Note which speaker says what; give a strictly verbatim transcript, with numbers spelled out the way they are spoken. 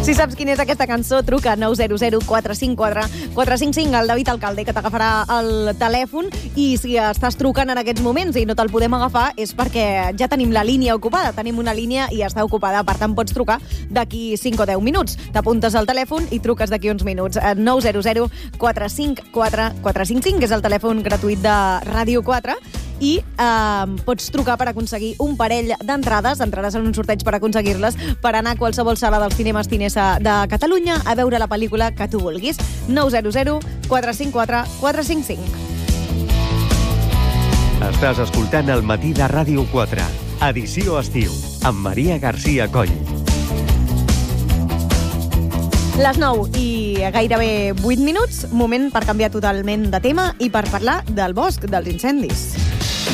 Speaker 1: Si saps quina és aquesta cançó, truca nou zero zero quatre cinc quatre quatre cinc cinc al David Alcalde, que t'agafarà el telèfon, i si estàs trucant en aquests moments i no te'l podem agafar és perquè ja tenim la línia ocupada. Tenim una línia i està ocupada, per tant pots trucar d'aquí cinc o deu minuts. T'apuntes al telèfon i truques d'aquí uns minuts. nou zero zero quatre cinc quatre quatre cinc cinc és el telèfon gratuït de Ràdio quatre. I eh, pots trucar per aconseguir un parell d'entrades, entrades en un sorteig per aconseguir-les, per anar a qualsevol sala dels cinemes Tinesa de Catalunya a veure la pel·lícula que tu vulguis. nou zero zero quatre cinc quatre quatre cinc cinc.
Speaker 2: Estàs escoltant El matí de Ràdio quatre, edició estiu, amb Maria García Coll.
Speaker 1: Les nou i gairebé vuit minuts, moment per canviar totalment de tema i per parlar del bosc, dels incendis.